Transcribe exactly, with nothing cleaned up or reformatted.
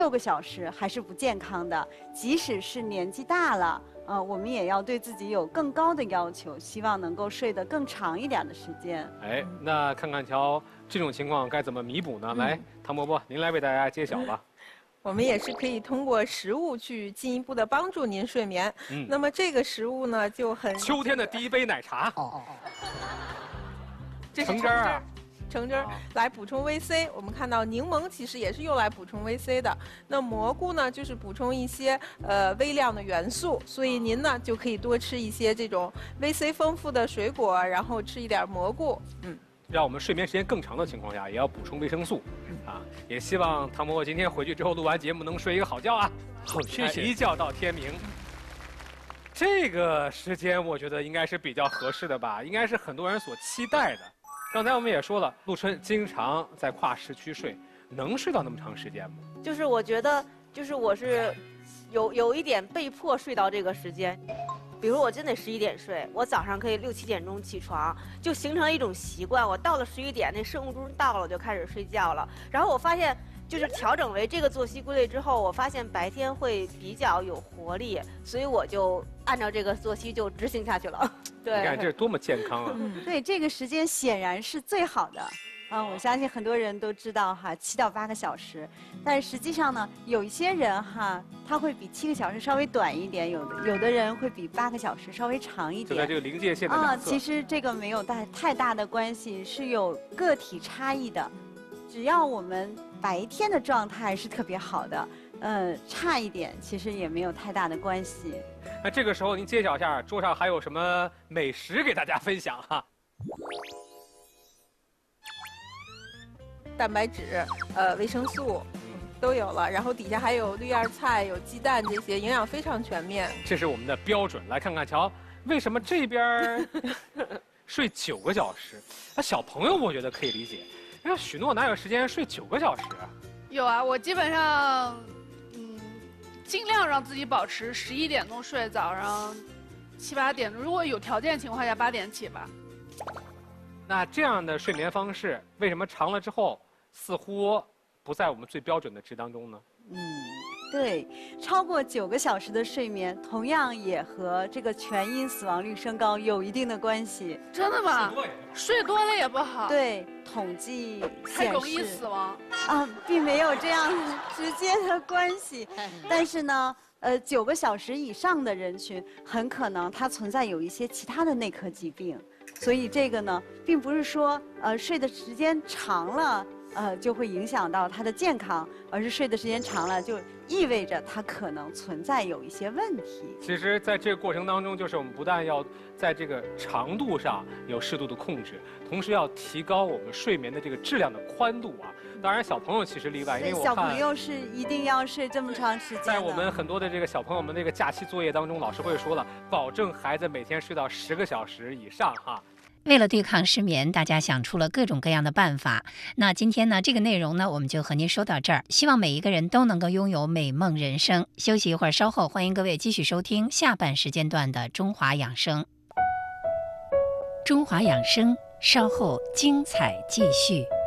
六个小时还是不健康的。即使是年纪大了，呃，我们也要对自己有更高的要求，希望能够睡得更长一点的时间。 哎，那看看瞧这种情况该怎么弥补呢？来，唐伯伯，您来为大家揭晓吧。 我们也是可以通过食物去进一步的帮助您睡眠。 嗯， 那么这个食物呢就很秋天的第一杯奶茶。 哦哦哦， 这是橙汁儿啊。 橙汁儿来补充维 C， 我们看到柠檬其实也是用来补充维 C 的。那蘑菇呢，就是补充一些呃微量的元素，所以您呢就可以多吃一些这种维 C 丰富的水果，然后吃一点蘑菇。嗯， 让我们睡眠时间更长的情况下，也要补充维生素。啊，也希望唐伯伯今天回去之后录完节目能睡一个好觉啊！ 好，谢谢。 一觉到天明。这个时间我觉得应该是比较合适的吧，应该是很多人所期待的。刚才我们也说了，陆春经常在跨时区睡，能睡到那么长时间吗？ 就是我觉得，就是我是有有一点被迫睡到这个时间。比如我真得十一点睡，我早上可以六七点钟起床，就形成了一种习惯。我到了十一点，那生物钟到了，我就开始睡觉了。然后我发现，就是调整为这个作息规律之后，我发现白天会比较有活力，所以我就按照这个作息就执行下去了。对， 你看这是多么健康啊！ 对，这个时间显然是最好的。嗯，我相信很多人都知道哈，七到八个小时。但是实际上呢，有一些人哈，他会比七个小时稍微短一点，有的有的人会比八个小时稍微长一点。 就在这个临界线的两侧。 啊，其实这个没有大太大的关系，是有个体差异的。只要我们白天的状态是特别好的，呃，差一点其实也没有太大的关系。 那这个时候您揭晓一下，桌上还有什么美食给大家分享哈？ 蛋白质、呃维生素都有了，然后底下还有绿叶菜、有鸡蛋，这些营养非常全面。 这是我们的标准，来看看瞧，为什么这边睡九个小时？那小朋友我觉得可以理解，那许诺哪有时间睡九个小时啊？ 有啊，我基本上，嗯，尽量让自己保持十一点钟睡，早上七八点，如果有条件情况下八点起吧。 那这样的睡眠方式，为什么长了之后似乎不在我们最标准的值当中呢？ 嗯，对，超过九个小时的睡眠，同样也和这个全因死亡率升高有一定的关系。 真的吗？睡多了也不好。 对，统计显示还容易死亡。 啊，并没有这样直接的关系，但是呢。呃，九个小时以上的人群，很可能它存在有一些其他的内科疾病，所以这个呢，并不是说呃睡的时间长了，呃就会影响到他的健康，而是睡的时间长了，就意味着他可能存在有一些问题。 其实，在这个过程当中，就是我们不但要在这个长度上有适度的控制，同时要提高我们睡眠的这个质量的宽度啊。当然，小朋友其实例外，因为我看小朋友是一定要睡这么长时间的。 在我们很多的这个小朋友们那个假期作业当中，老师会说了，保证孩子每天睡到十个小时以上哈。 为了对抗失眠，大家想出了各种各样的办法。那今天呢，这个内容呢，我们就和您说到这儿。希望每一个人都能够拥有美梦人生。休息一会儿，稍后欢迎各位继续收听下半时间段的《中华养生》。中华养生，稍后精彩继续。